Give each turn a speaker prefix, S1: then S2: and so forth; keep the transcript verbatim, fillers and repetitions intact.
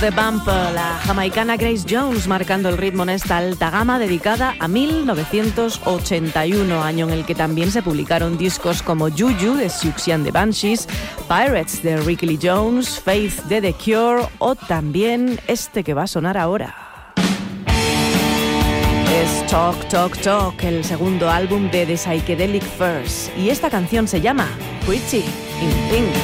S1: The Bump, la jamaicana Grace Jones marcando el ritmo en esta alta gama dedicada a mil novecientos ochenta y uno, año en el que también se publicaron discos como Juju de Siouxsie and the Banshees, Pirates de Ricky Lee Jones, Faith de The Cure o también este que va a sonar ahora. Es Talk Talk Talk, el segundo álbum de The Psychedelic Furs, y esta canción se llama Pretty in Pink.